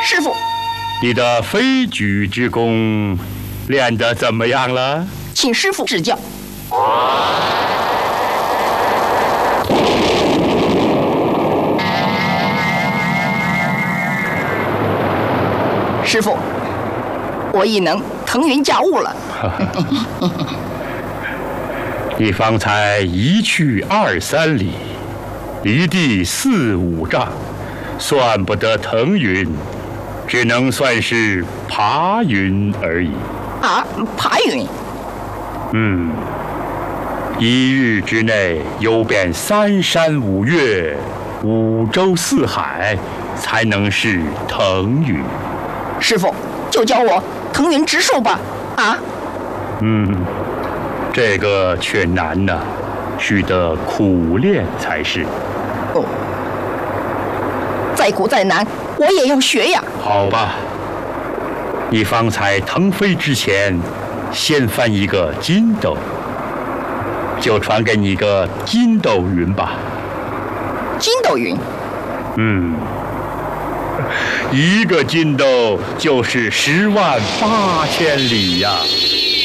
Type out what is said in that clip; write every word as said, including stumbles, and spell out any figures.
师傅， 你的飞举之功练得怎么样了？ 请师傅指教。师傅，我已能腾云驾雾了。 你方才一去二三里，离地四五丈，算不得腾云，只能算是爬云而已。 啊，爬云？ 嗯，一日之内游遍三山五岳、五洲四海，才能是腾云。 师傅，就教我腾云直兽吧。啊？ 嗯，这个却难呐，须得苦练才是。 哦，再苦再难，我也要学呀。 好吧，你方才腾飞之前，先翻一个筋斗，就传给你个筋斗云吧。 筋斗云？ 嗯，一个筋斗就是十万八千里呀。